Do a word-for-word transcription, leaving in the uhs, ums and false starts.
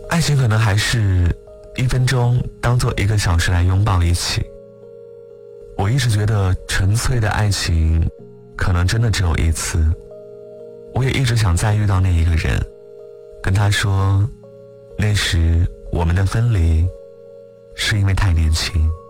爱情可能还是一分钟当做一个小时来拥抱一起。我一直觉得纯粹的爱情可能真的只有一次，我也一直想再遇到那一个人，跟他说那时我们的分离是因为太年轻。